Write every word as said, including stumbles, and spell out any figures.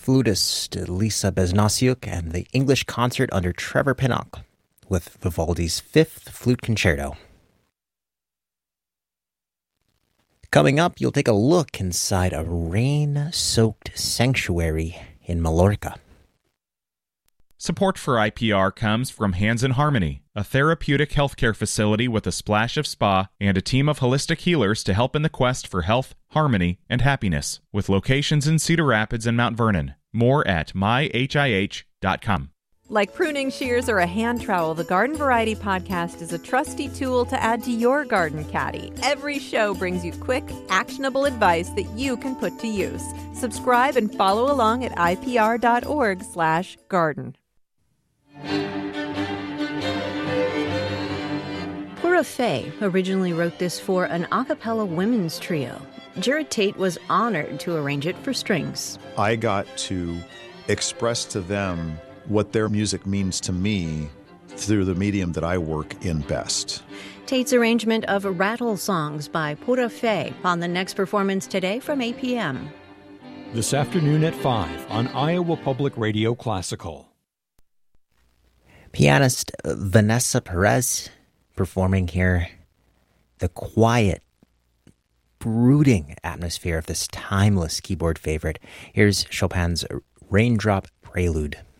flutist Lisa Besnasiuk and the English Concert under Trevor Pinnock with Vivaldi's Fifth Flute Concerto. Coming up, you'll take a look inside a rain-soaked sanctuary in Mallorca. Support for I P R comes from Hands in Harmony, a therapeutic healthcare facility with a splash of spa and a team of holistic healers to help in the quest for health, harmony, and happiness, with locations in Cedar Rapids and Mount Vernon. More at my h i h dot com. Like pruning shears or a hand trowel, the Garden Variety Podcast is a trusty tool to add to your garden caddy. Every show brings you quick, actionable advice that you can put to use. Subscribe and follow along at I P R dot org slash garden. Pura Fé originally wrote this for an a cappella women's trio. Jared Tate was honored to arrange it for strings. I got to express to them what their music means to me through the medium that I work in best. Tate's arrangement of Rattle Songs by Pura Fé on the next performance today from eight p.m. This afternoon at five on Iowa Public Radio Classical. Pianist Vanessa Perez performing here. The quiet, brooding atmosphere of this timeless keyboard favorite. Here's Chopin's Raindrop Prelude.